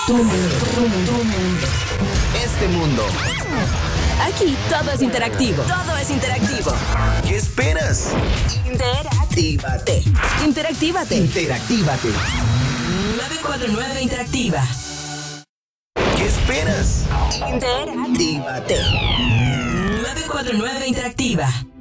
Tu mundo, tu mundo, tu mundo. Este mundo. Aquí todo es interactivo. Todo es interactivo. ¿Qué esperas? Interactívate. Interactívate. Interactívate. 949 Interactiva. ¿Qué esperas? Interactívate. 949 Interactiva.